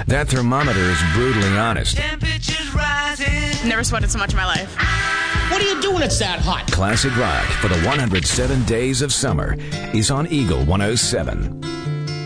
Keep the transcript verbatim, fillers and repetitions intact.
That thermometer is brutally honest. Temperatures rising. Never sweated so much in my life. What are you doing? It's that hot. Classic Rock for the one hundred seven days of summer is on Eagle one oh seven.